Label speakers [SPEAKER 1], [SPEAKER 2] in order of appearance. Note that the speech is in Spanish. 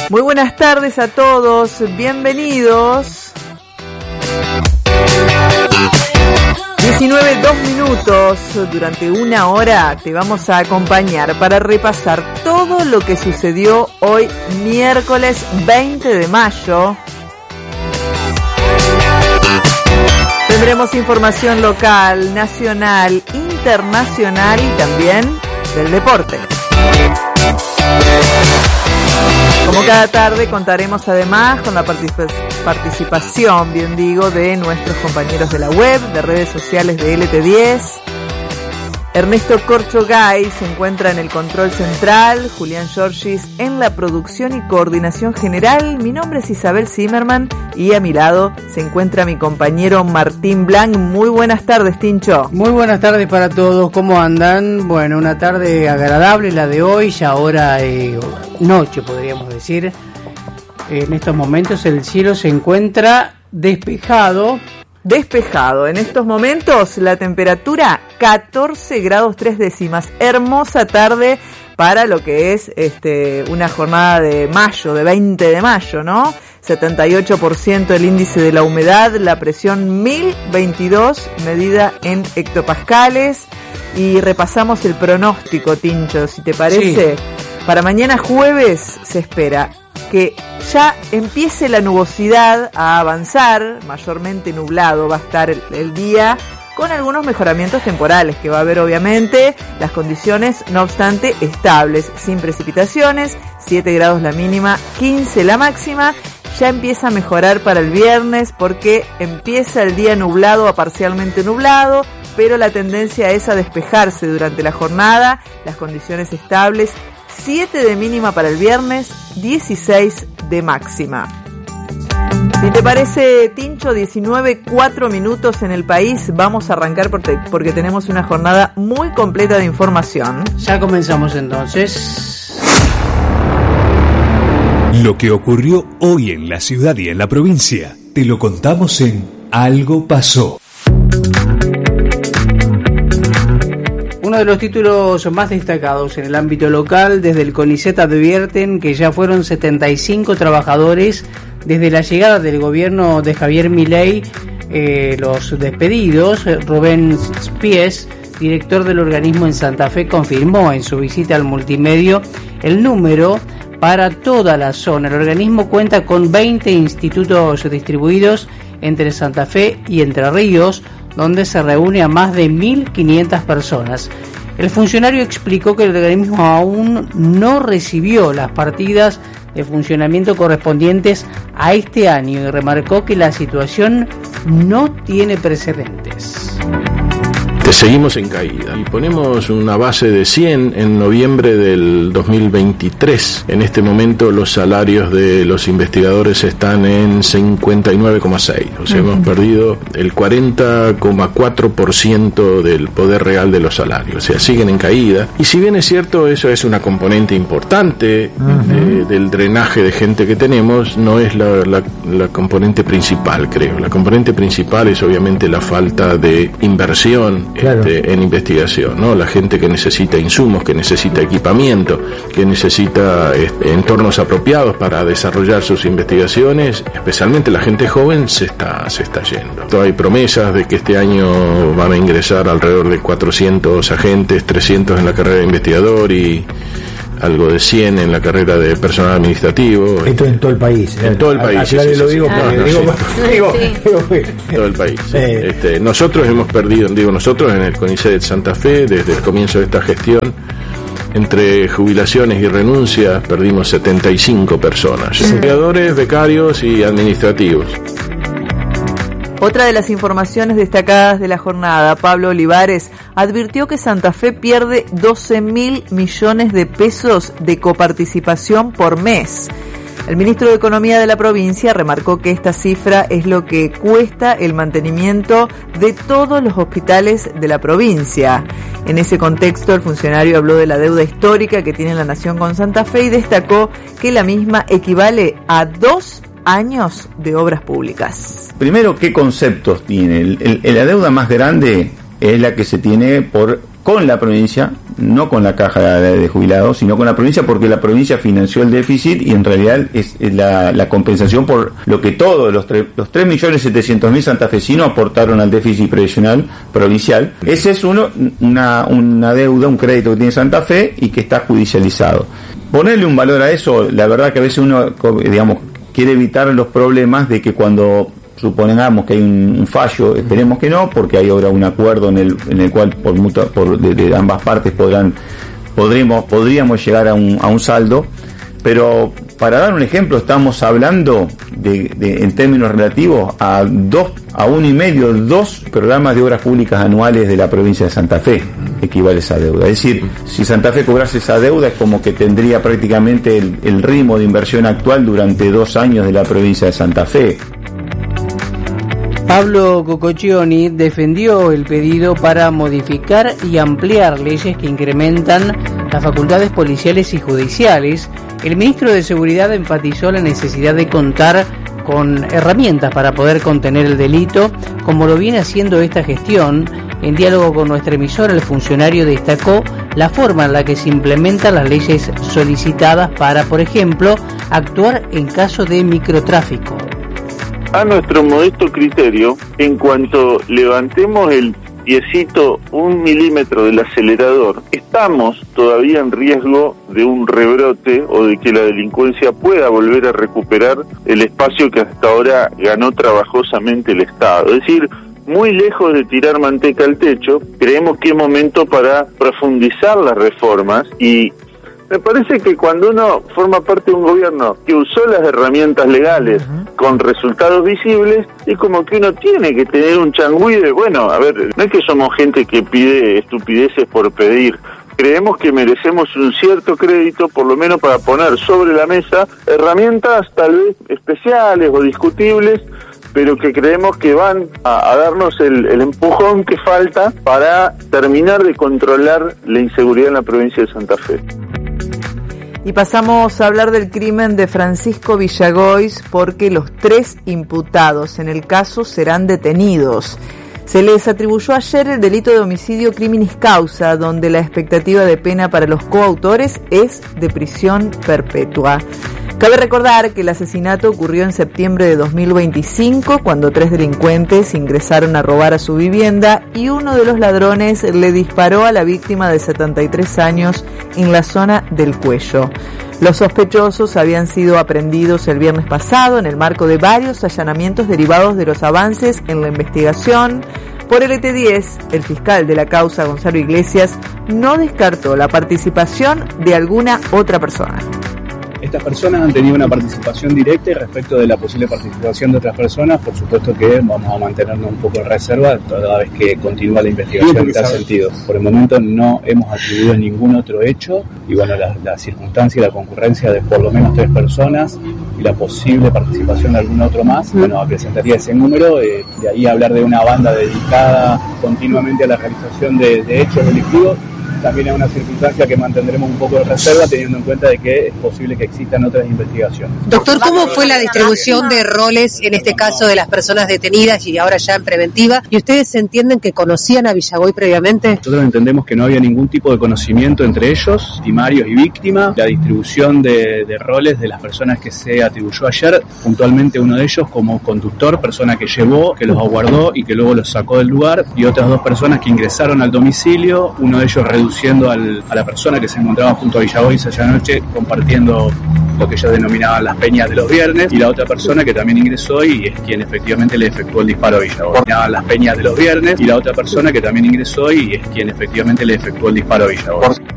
[SPEAKER 1] Muy buenas tardes a todos, bienvenidos. 19:02, durante una hora te vamos a acompañar para repasar todo lo que sucedió hoy, miércoles 20 de mayo. Tendremos información local, nacional, internacional y también del deporte. Como cada tarde contaremos además con la participación, bien digo, de nuestros compañeros de la web, de redes sociales de LT10. Ernesto Corchogay se encuentra en el control central, Julián Giorgis en la producción y coordinación general. Mi nombre es Isabel Zimmerman y a mi lado se encuentra mi compañero Martín Blanc. Muy buenas tardes, Tincho.
[SPEAKER 2] Muy buenas tardes para todos, ¿cómo andan? Bueno, una tarde agradable la de hoy, ya ahora noche podríamos decir. En estos momentos el cielo se encuentra despejado.
[SPEAKER 1] En estos momentos la temperatura 14 grados 3 décimas. Hermosa tarde para lo que es una jornada de mayo, de 20 de mayo, ¿no? 78% el índice de la humedad, la presión 1022 medida en hectopascales. Y repasamos el pronóstico, Tincho, si te parece. Sí. Para mañana jueves se espera que ya empiece la nubosidad a avanzar, mayormente nublado va a estar el día, con algunos mejoramientos temporales que va a haber obviamente, las condiciones no obstante estables, sin precipitaciones, 7 grados la mínima, 15 la máxima. Ya empieza a mejorar para el viernes porque empieza el día nublado a parcialmente nublado, pero la tendencia es a despejarse durante la jornada, las condiciones estables, 7 de mínima para el viernes, 16 de máxima. Si te parece, Tincho, 19:04 minutos en el país, vamos a arrancar porque tenemos una jornada muy completa de información.
[SPEAKER 2] Ya comenzamos entonces.
[SPEAKER 3] Lo que ocurrió hoy en la ciudad y en la provincia, te lo contamos en Algo Pasó.
[SPEAKER 2] Uno de los títulos más destacados en el ámbito local, desde el CONICET advierten que ya fueron 75 trabajadores desde la llegada del gobierno de Javier Milei, los despedidos. Rubén Spies, director del organismo en Santa Fe, confirmó en su visita al multimedio el número para toda la zona. El organismo cuenta con 20 institutos distribuidos entre Santa Fe y Entre Ríos, donde se reúne a más de 1.500 personas. El funcionario explicó que el organismo aún no recibió las partidas de funcionamiento correspondientes a este año y remarcó que la situación no tiene precedentes.
[SPEAKER 4] Seguimos en caída y ponemos una base de 100 en noviembre del 2023. En este momento los salarios de los investigadores están en 59,6. O sea, hemos perdido el 40,4% del poder real de los salarios. O sea, siguen en caída. Y si bien es cierto, eso es una componente importante del drenaje de gente que tenemos, no es la componente principal, creo. La componente principal es obviamente la falta de inversión. Claro. En investigación, ¿no? La gente que necesita insumos, que necesita equipamiento, que necesita entornos apropiados para desarrollar sus investigaciones, especialmente la gente joven, se está yendo. Hay promesas de que este año van a ingresar alrededor de 400 agentes, 300 en la carrera de investigador y algo de 100 en la carrera de personal administrativo.
[SPEAKER 5] Esto en todo el país.
[SPEAKER 4] En todo el país.
[SPEAKER 5] Lo digo
[SPEAKER 4] todo el país. Nosotros hemos perdido, nosotros en el CONICET de Santa Fe, desde el comienzo de esta gestión, entre jubilaciones y renuncias, perdimos 75 personas. Investigadores, becarios y administrativos.
[SPEAKER 1] Otra de las informaciones destacadas de la jornada, Pablo Olivares advirtió que Santa Fe pierde 12.000 millones de pesos de coparticipación por mes. El ministro de Economía de la provincia remarcó que esta cifra es lo que cuesta el mantenimiento de todos los hospitales de la provincia. En ese contexto, el funcionario habló de la deuda histórica que tiene la nación con Santa Fe y destacó que la misma equivale a 2 años de obras públicas.
[SPEAKER 5] Primero, ¿qué conceptos tiene? La deuda más grande es la que se tiene con la provincia no con la caja de jubilados, sino con la provincia, porque la provincia financió el déficit y en realidad es la compensación por lo que todos los 3.700.000 santafesinos aportaron al déficit previsional provincial. Ese es una deuda, un crédito que tiene Santa Fe y que está judicializado. Ponerle un valor a eso, la verdad que a veces uno, digamos, quiere evitar los problemas de que cuando supongamos que hay un fallo, esperemos que no, porque hay ahora un acuerdo en el cual de ambas partes podríamos llegar a un saldo, pero para dar un ejemplo estamos hablando en términos relativos a 1,5, 2 programas de obras públicas anuales de la provincia de Santa Fe equivale a esa deuda. Es decir, si Santa Fe cobrase esa deuda es como que tendría prácticamente el ritmo de inversión actual durante 2 años de la provincia de Santa Fe.
[SPEAKER 2] Pablo Cococcioni defendió el pedido para modificar y ampliar leyes que incrementan las facultades policiales y judiciales. El ministro de Seguridad enfatizó la necesidad de contar con herramientas para poder contener el delito, como lo viene haciendo esta gestión. En diálogo con nuestra emisora, el funcionario destacó la forma en la que se implementan las leyes solicitadas para, por ejemplo, actuar en caso de microtráfico.
[SPEAKER 6] A nuestro modesto criterio, en cuanto levantemos el piecito 1 milímetro del acelerador, estamos todavía en riesgo de un rebrote o de que la delincuencia pueda volver a recuperar el espacio que hasta ahora ganó trabajosamente el Estado. Es decir, muy lejos de tirar manteca al techo, creemos que es momento para profundizar las reformas y me parece que cuando uno forma parte de un gobierno que usó las herramientas legales con resultados visibles, es como que uno tiene que tener un changüí de, bueno, a ver, no es que somos gente que pide estupideces por pedir. Creemos que merecemos un cierto crédito, por lo menos para poner sobre la mesa herramientas tal vez especiales o discutibles, pero que creemos que van a darnos el empujón que falta para terminar de controlar la inseguridad en la provincia de Santa Fe.
[SPEAKER 1] Y pasamos a hablar del crimen de Francisco Villagois, porque los 3 imputados en el caso serán detenidos. Se les atribuyó ayer el delito de homicidio criminis causa, donde la expectativa de pena para los coautores es de prisión perpetua. Cabe recordar que el asesinato ocurrió en septiembre de 2025, cuando 3 delincuentes ingresaron a robar a su vivienda y uno de los ladrones le disparó a la víctima de 73 años en la zona del cuello. Los sospechosos habían sido aprehendidos el viernes pasado en el marco de varios allanamientos derivados de los avances en la investigación. Por el ET10, el fiscal de la causa, Gonzalo Iglesias, no descartó la participación de alguna otra persona.
[SPEAKER 7] Estas personas han tenido una participación directa y respecto de la posible participación de otras personas, por supuesto que vamos a mantenernos un poco en reserva toda vez que continúa la investigación en tal sentido. Por el momento no hemos atribuido ningún otro hecho y bueno, la circunstancia y la concurrencia de por lo menos 3 personas y la posible participación de algún otro más, bueno, presentaría ese número, de ahí hablar de una banda dedicada continuamente a la realización de hechos delictivos. También es una circunstancia que mantendremos un poco de reserva, teniendo en cuenta de que es posible que existan otras investigaciones.
[SPEAKER 8] Doctor, ¿cómo fue la distribución de roles en este caso de las personas detenidas y ahora ya en preventiva? ¿Y ustedes entienden que conocían a Villagois previamente?
[SPEAKER 7] Nosotros entendemos que no había ningún tipo de conocimiento entre ellos, victimarios y víctima. La distribución de roles de las personas que se atribuyó ayer, puntualmente uno de ellos como conductor, persona que llevó, que los aguardó y que luego los sacó del lugar, y otras 2 personas que ingresaron al domicilio, uno de ellos reduciendo a la persona que se encontraba junto a Villagois allá anoche, compartiendo lo que ellos denominaban las peñas de los viernes, y la otra persona que también ingresó y es quien efectivamente le efectuó el disparo a Villagois. Las peñas de los viernes y la otra persona que también ingresó y es quien efectivamente le efectuó el disparo a Villagois.